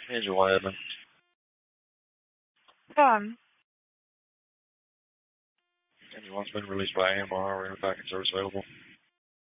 Engine 1 admin. Engine 1's been released by AMR. Packet service available.